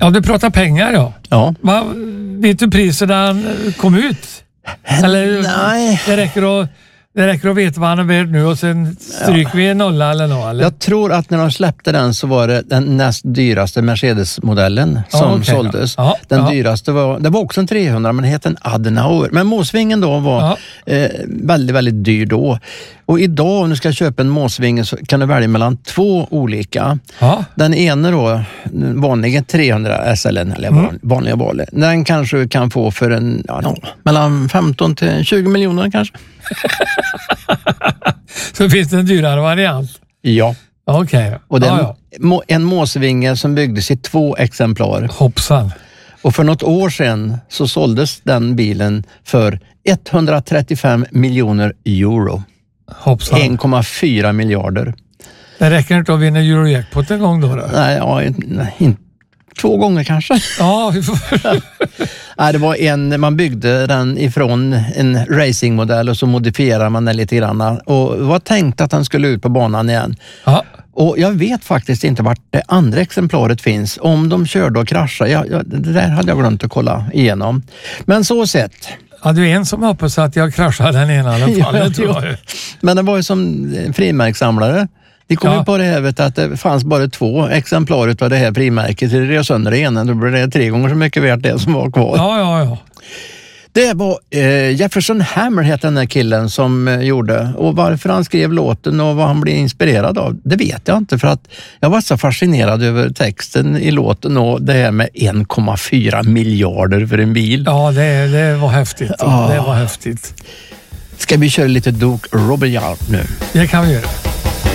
Ja, du pratar pengar, ja. Ja. Vet du priset när han kom ut? Eller, nej. Det räcker att veta vad han är värd nu och sen stryker vi en nolla eller något, eller? Jag tror att när de släppte den så var det den näst dyraste Mercedes-modellen som såldes. Ja, den dyraste det var också en 300, men det hette en Adenauer. Men Måsvingen då var väldigt, väldigt dyr då. Och idag om du ska köpa en Måsvinge så kan du välja mellan 2 olika. Ja. Den ena då, vanligen 300 SLN eller vanliga valet. Den kanske du kan få för mellan 15 till 20 miljoner kanske. Så finns det en dyrare variant? Ja. Okej. Och det är en Måsvinge som byggdes i 2 exemplar. Hoppsan. Och för något år sedan så såldes den bilen för 135 miljoner euro. Hoppsan. 1,4 miljarder. Det räcker inte att vinna Eurojackpot en gång då? Nej, 2 gånger kanske. Ja, det var man byggde den ifrån en racingmodell och så modifierade man den lite grann. Och det var tänkt att den skulle ut på banan igen. Ja. Och jag vet faktiskt inte vart det andra exemplaret finns. Om de körde och kraschade. Det där hade jag glömt att kolla igenom. Men så sett. Ja, du är en som hoppas att jag kraschade den ena i alla fall. Det tror jag. Men det var ju som frimärkssamlare. De kom ju på det här att det fanns bara 2 exemplar av det här frimärket. Det rev sönder det ena, då blev det 3 gånger så mycket värt det som var kvar. Ja. Det var Jefferson Hammer hette den här killen som gjorde. Och varför han skrev låten och vad han blev inspirerad av, det vet jag inte. För att jag var så fascinerad över texten i låten och det här med 1,4 miljarder för en bil. Ja, det var häftigt. Det var häftigt. Ska vi köra lite Duke Robillard nu? Det kan vi göra.